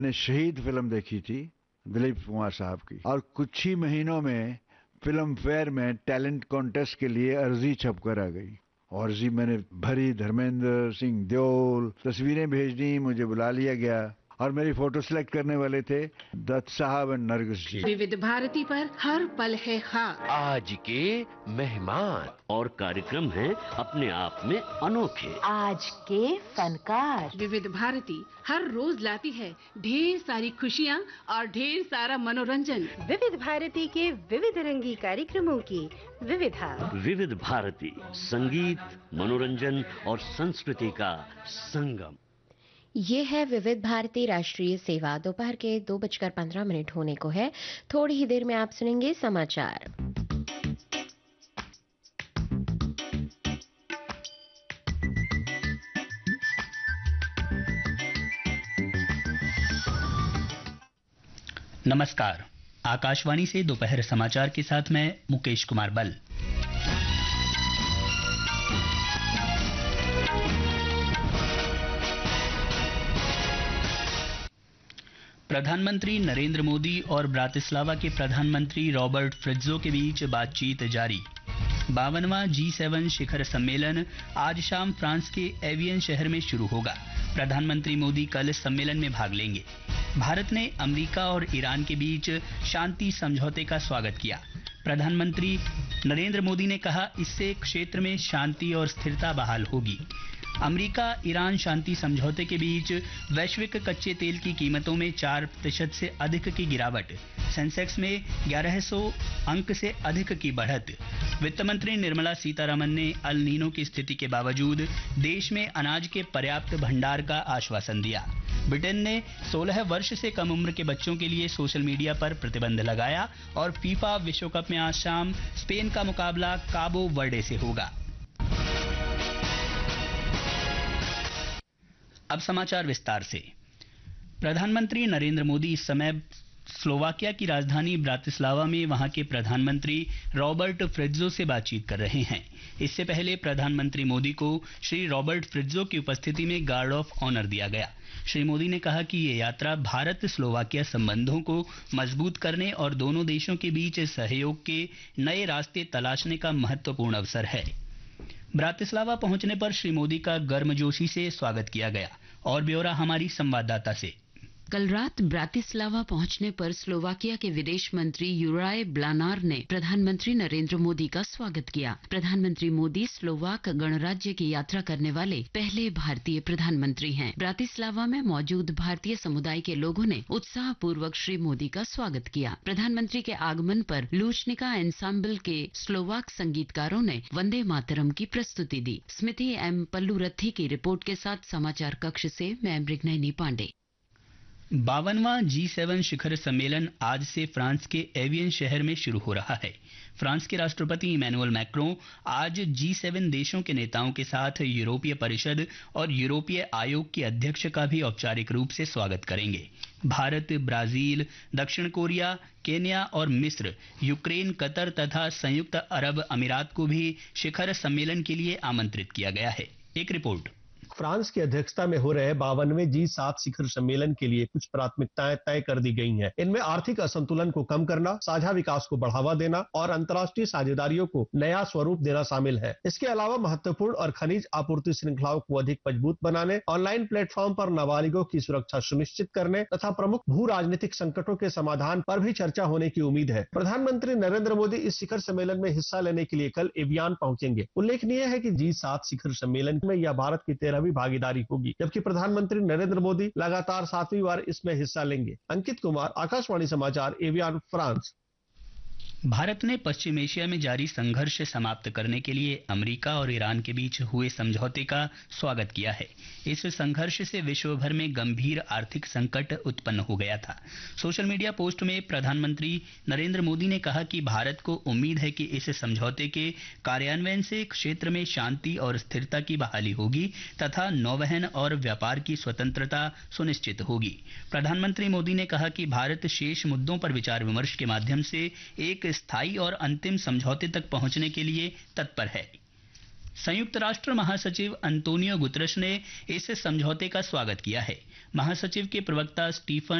ने शहीद फिल्म देखी थी दिलीप कुमार साहब की, और कुछ ही महीनों में फिल्म फेयर में टैलेंट कॉन्टेस्ट के लिए अर्जी छप कर आ गई। और जी मैंने भरी, धर्मेंद्र सिंह देओल, तस्वीरें भेज दी, मुझे बुला लिया गया और मेरी फोटो सिलेक्ट करने वाले थे दत्त साहब एंड नरगिस जी। विविध भारती पर हर पल है खास। आज के मेहमान और कार्यक्रम हैं अपने आप में अनोखे। आज के फनकार। विविध भारती हर रोज लाती है ढेर सारी खुशियाँ और ढेर सारा मनोरंजन। विविध भारती के विविध रंगी कार्यक्रमों की विविधा। विविध भारती, संगीत, मनोरंजन और संस्कृति का संगम। ये है विविध भारती राष्ट्रीय सेवा। दोपहर के 2:15 होने को है। थोड़ी ही देर में आप सुनेंगे समाचार। नमस्कार, आकाशवाणी से दोपहर समाचार के साथ मैं मुकेश कुमार बल। प्रधानमंत्री नरेंद्र मोदी और ब्रातिस्लावा के प्रधानमंत्री रॉबर्ट फित्जो के बीच बातचीत जारी। 52वां G7 शिखर सम्मेलन आज शाम फ्रांस के एवियन शहर में शुरू होगा। प्रधानमंत्री मोदी कल सम्मेलन में भाग लेंगे। भारत ने अमेरिका और ईरान के बीच शांति समझौते का स्वागत किया। प्रधानमंत्री नरेंद्र मोदी ने कहा, इससे क्षेत्र में शांति और स्थिरता बहाल होगी। अमेरिका ईरान शांति समझौते के बीच वैश्विक कच्चे तेल की कीमतों में 4% से अधिक की गिरावट, सेंसेक्स में 1100 अंक से अधिक की बढ़त। वित्त मंत्री निर्मला सीतारमण ने अल नीनो की स्थिति के बावजूद देश में अनाज के पर्याप्त भंडार का आश्वासन दिया। ब्रिटेन ने 16 वर्ष से कम उम्र के बच्चों के लिए सोशल मीडिया पर प्रतिबंध लगाया और फीफा विश्व कप में आज शाम स्पेन का मुकाबला काबो वर्डे से होगा। अब समाचार विस्तार से। प्रधानमंत्री नरेंद्र मोदी इस समय स्लोवाकिया की राजधानी ब्रातिस्लावा में वहां के प्रधानमंत्री रॉबर्ट फित्जो से बातचीत कर रहे हैं। इससे पहले प्रधानमंत्री मोदी को श्री रॉबर्ट फित्जो की उपस्थिति में गार्ड ऑफ ऑनर दिया गया। श्री मोदी ने कहा कि ये यात्रा भारत स्लोवाकिया संबंधों को मजबूत करने और दोनों देशों के बीच सहयोग के नए रास्ते तलाशने का महत्वपूर्ण अवसर है। ब्रातिस्लावा पहुंचने पर श्री मोदी का गर्मजोशी से स्वागत किया गया। और ब्यौरा हमारी संवाददाता से। कल रात ब्रातिस्लावा पहुंचने पर स्लोवाकिया के विदेश मंत्री यूराय ब्लानार ने प्रधानमंत्री नरेंद्र मोदी का स्वागत किया। प्रधानमंत्री मोदी स्लोवाक गणराज्य की यात्रा करने वाले पहले भारतीय प्रधानमंत्री हैं। ब्रातिस्लावा में मौजूद भारतीय समुदाय के लोगों ने उत्साहपूर्वक श्री मोदी का स्वागत किया। प्रधानमंत्री के आगमन पर लूचनिका एंसाम्बल के स्लोवाक संगीतकारों ने वंदे मातरम की प्रस्तुति दी। स्मृति एम पल्लूरथी की रिपोर्ट के साथ समाचार कक्ष से मैं मृगनयनी पांडे। 52वां G7 शिखर सम्मेलन आज से फ्रांस के एवियन शहर में शुरू हो रहा है। फ्रांस के राष्ट्रपति इमैनुअल मैक्रों आज G7 देशों के नेताओं के साथ यूरोपीय परिषद और यूरोपीय आयोग की अध्यक्ष का भी औपचारिक रूप से स्वागत करेंगे। भारत, ब्राजील, दक्षिण कोरिया, केन्या और मिस्र, यूक्रेन, कतर तथा संयुक्त अरब अमीरात को भी शिखर सम्मेलन के लिए आमंत्रित किया गया है। एक रिपोर्ट। फ्रांस की अध्यक्षता में हो रहे 52वें G7 शिखर सम्मेलन के लिए कुछ प्राथमिकताएं तय कर दी गई हैं। इनमें आर्थिक असंतुलन को कम करना, साझा विकास को बढ़ावा देना और अंतर्राष्ट्रीय साझेदारियों को नया स्वरूप देना शामिल है। इसके अलावा महत्वपूर्ण और खनिज आपूर्ति श्रृंखलाओं को अधिक मजबूत बनाने, ऑनलाइन प्लेटफॉर्म पर नाबालिगों की सुरक्षा सुनिश्चित करने तथा प्रमुख भू राजनीतिक संकटों के समाधान पर भी चर्चा होने की उम्मीद है। प्रधानमंत्री नरेंद्र मोदी इस शिखर सम्मेलन में हिस्सा लेने के लिए कल एवियन पहुंचेंगे। उल्लेखनीय है कि G7 शिखर सम्मेलन में यह भारत की 13वीं भागीदारी होगी, जबकि प्रधानमंत्री नरेंद्र मोदी लगातार 7वीं बार इसमें हिस्सा लेंगे। अंकित कुमार, आकाशवाणी समाचार, एवियन, फ्रांस। भारत ने पश्चिम एशिया में जारी संघर्ष समाप्त करने के लिए अमेरिका और ईरान के बीच हुए समझौते का स्वागत किया है। इस संघर्ष से विश्व भर में गंभीर आर्थिक संकट उत्पन्न हो गया था। सोशल मीडिया पोस्ट में प्रधानमंत्री नरेंद्र मोदी ने कहा कि भारत को उम्मीद है कि इस समझौते के कार्यान्वयन से क्षेत्र में शांति और स्थिरता की बहाली होगी तथा नौवहन और व्यापार की स्वतंत्रता सुनिश्चित होगी। प्रधानमंत्री मोदी ने कहा कि भारत शेष मुद्दों पर विचार विमर्श के माध्यम से एक स्थायी और अंतिम समझौते तक पहुंचने के लिए तत्पर है। संयुक्त राष्ट्र महासचिव अंतोनियो गुतरश ने इस समझौते का स्वागत किया है। महासचिव के प्रवक्ता स्टीफन